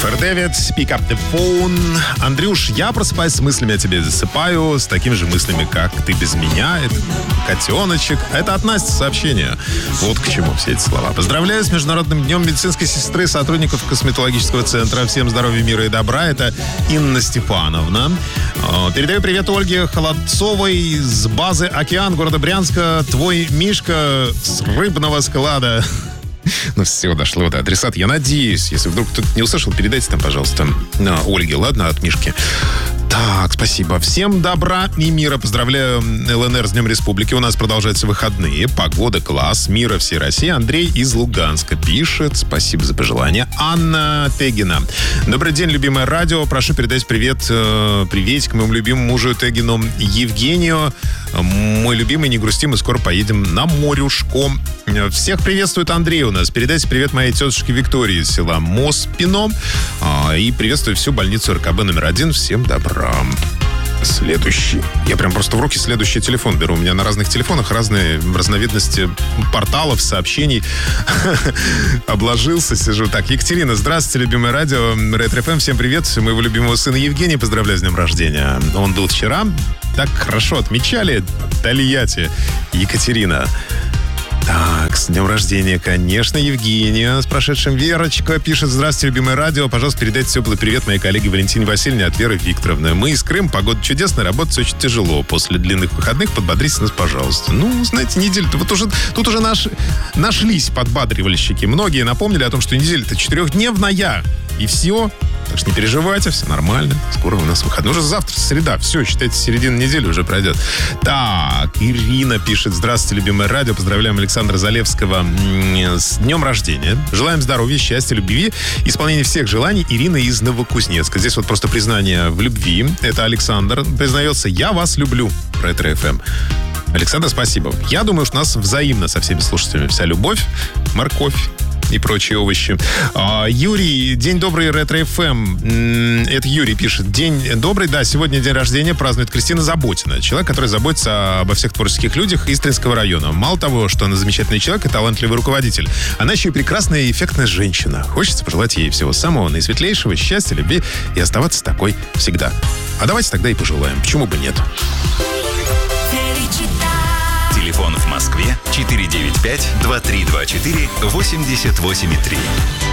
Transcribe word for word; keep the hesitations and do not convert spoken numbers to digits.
Фэр Дэвид, Pick Up The Phone. Андрюш, я просыпаюсь с мыслями о тебе, засыпаю с такими же мыслями, как ты без меня. Это котеночек. Это от Насти сообщение. Вот к чему все эти слова. Поздравляю с Международным днем медицинской сестры, сотрудников косметологического центра. Всем здоровья, мира и добра. Это Инна Степановна. Передаю привет Ольге Холодцовой с базы «Океан» города Брянска. Твой Мишка с рыбного склада. Ну все, дошло до адресата. Я надеюсь, если вдруг кто-то не услышал, передайте там, пожалуйста, на Ольге, ладно, от Мишки. Так, спасибо. Всем добра и мира. Поздравляю ЛНР с Днем Республики. У нас продолжаются выходные. Погода класс. Мира всей России. Андрей из Луганска пишет. Спасибо за пожелания. Анна Тегина. Добрый день, любимое радио. Прошу передать привет, э, приветик моему любимому мужу Тегину Евгению. Мой любимый, не грусти, мы скоро поедем на морюшко. Всех приветствует Андрей у нас. Передайте привет моей тетушке Виктории из села Моспино. И приветствую всю больницу РКБ номер один. Всем добра. Следующий. Я прям просто в руки следующий телефон беру. У меня на разных телефонах разные разновидности порталов, сообщений. Обложился, сижу. Так, Екатерина, здравствуйте, любимое радио. Ретро-ФМ, всем привет. Моего любимого сына Евгения поздравляю с днем рождения. Он был вчера. Так хорошо отмечали. Тольятти. Екатерина. Так, с днем рождения, конечно, Евгения. С прошедшим Верочка пишет. Здравствуйте, любимое радио. Пожалуйста, передайте теплый привет моей коллеге Валентине Васильевне от Веры Викторовны. Мы из Крыма, погода чудесная, работать очень тяжело. После длинных выходных подбодрите нас, пожалуйста. Ну, знаете, неделя-то вот уже, тут уже наш, нашлись подбадривальщики. Многие напомнили о том, что неделя-то четырехдневная. И все. Так что не переживайте, все нормально. Скоро у нас выходной. Уже завтра среда. Все, считайте, середина недели уже пройдет. Так, Ирина пишет. Здравствуйте, любимое радио. Поздравляем Александра Залевского с днем рождения. Желаем здоровья, счастья, любви, исполнения всех желаний. Ирина из Новокузнецка. Здесь вот просто признание в любви. Это Александр признается. Я вас люблю. Ретро-ФМ. Александр, спасибо. Я думаю, что у нас взаимно со всеми слушателями вся любовь, морковь и прочие овощи. А, Юрий, день добрый, Ретро-ФМ. Это Юрий пишет. День добрый, да, сегодня день рождения празднует Кристина Заботина. Человек, который заботится обо всех творческих людях Истринского района. Мало того, что она замечательный человек и талантливый руководитель, она еще и прекрасная и эффектная женщина. Хочется пожелать ей всего самого наисветлейшего, счастья, любви и оставаться такой всегда. А давайте тогда и пожелаем. Почему бы нет? Телефон в Москве четыре девять пять два три два четыре восемьдесят восемь три.